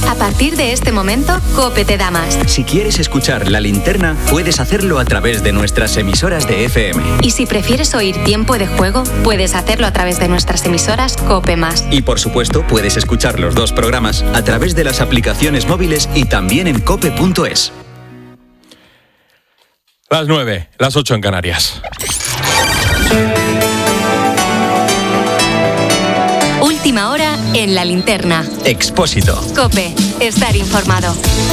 A partir de este momento, COPE te da más. Si quieres escuchar La Linterna, puedes hacerlo a través de nuestras emisoras de FM. Y si prefieres oír Tiempo de Juego, puedes hacerlo a través de nuestras emisoras COPE+. Y por supuesto, puedes escuchar los dos programas a través de las aplicaciones móviles y también en cope.es. Las 9, las 8 en Canarias. Última hora en La Linterna. Expósito. COPE. Estar informado.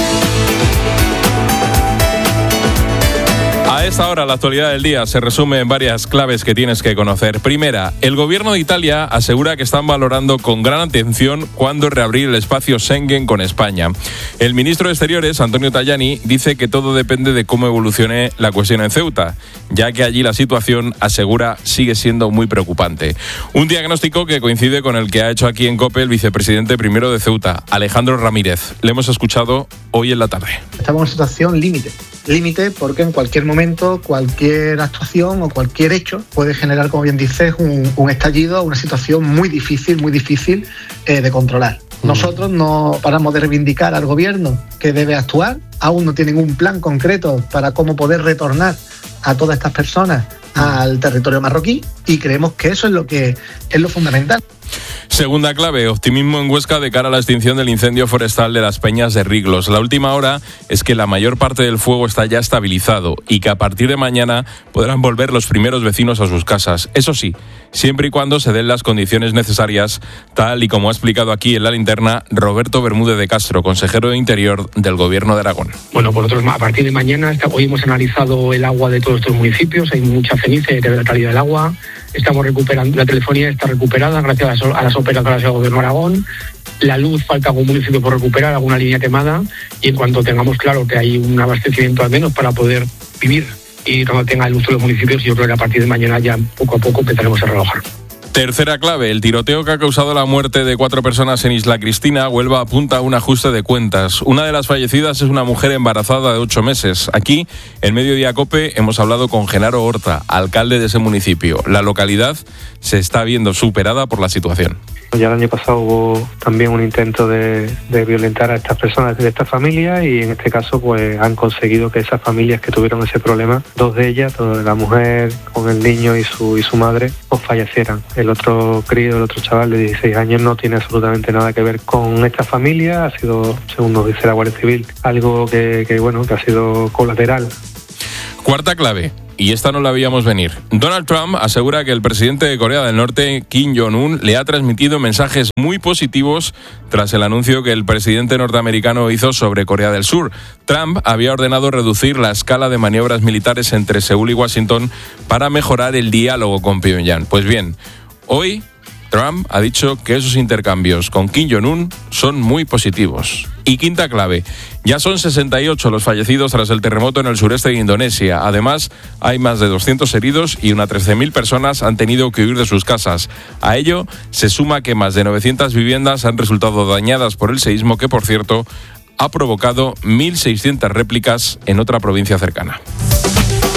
A esta hora, la actualidad del día se resume en varias claves que tienes que conocer. Primera, el gobierno de Italia asegura que están valorando con gran atención cuándo reabrir el espacio Schengen con España. El ministro de Exteriores, Antonio Tajani, dice que todo depende de cómo evolucione la cuestión en Ceuta, ya que allí la situación, asegura, sigue siendo muy preocupante. Un diagnóstico que coincide con el que ha hecho aquí en COPE el vicepresidente primero de Ceuta, Alejandro Ramírez. Le hemos escuchado hoy en la tarde. Estamos en una situación límite porque en cualquier momento, cualquier actuación o cualquier hecho puede generar, como bien dices, un estallido, una situación muy difícil de controlar. Nosotros no paramos de reivindicar al gobierno que debe actuar, aún no tienen un plan concreto para cómo poder retornar a todas estas personas al territorio marroquí y creemos que eso es lo fundamental. Segunda clave, optimismo en Huesca de cara a la extinción del incendio forestal de las Peñas de Riglos. La última hora es que la mayor parte del fuego está ya estabilizado y que a partir de mañana podrán volver los primeros vecinos a sus casas. Eso sí, siempre y cuando se den las condiciones necesarias, tal y como ha explicado aquí en La Linterna Roberto Bermúdez de Castro, consejero de Interior del Gobierno de Aragón. Bueno, a partir de mañana, hoy hemos analizado el agua de todos estos municipios, hay mucha ceniza y la calidad del agua. Estamos recuperando, la telefonía está recuperada gracias a las operadoras del Gobierno de Aragón. La luz, falta algún municipio por recuperar, alguna línea quemada, y en cuanto tengamos claro que hay un abastecimiento al menos para poder vivir y cuando tenga luz en los municipios, yo creo que a partir de mañana ya poco a poco empezaremos a relajar. Tercera clave, el tiroteo que ha causado la muerte de 4 personas en Isla Cristina, Huelva, apunta a un ajuste de cuentas. Una de las fallecidas es una mujer embarazada de 8 meses. Aquí, en Mediodía COPE, hemos hablado con Genaro Horta, alcalde de ese municipio. La localidad se está viendo superada por la situación. Ya el año pasado hubo también un intento de violentar a estas personas de esta familia y en este caso pues han conseguido que esas familias que tuvieron ese problema, 2 de ellas, la mujer con el niño y su madre, pues fallecieran. El otro crío, el otro chaval de 16 años no tiene absolutamente nada que ver con esta familia, ha sido, según nos dice la Guardia Civil, algo que ha sido colateral. Cuarta clave. Y esta no la veíamos venir. Donald Trump asegura que el presidente de Corea del Norte, Kim Jong-un, le ha transmitido mensajes muy positivos tras el anuncio que el presidente norteamericano hizo sobre Corea del Sur. Trump había ordenado reducir la escala de maniobras militares entre Seúl y Washington para mejorar el diálogo con Pyongyang. Pues bien, hoy Trump ha dicho que esos intercambios con Kim Jong-un son muy positivos. Y quinta clave, ya son 68 los fallecidos tras el terremoto en el sureste de Indonesia. Además, hay más de 200 heridos y unas 13.000 personas han tenido que huir de sus casas. A ello se suma que más de 900 viviendas han resultado dañadas por el seísmo que, por cierto, ha provocado 1.600 réplicas en otra provincia cercana.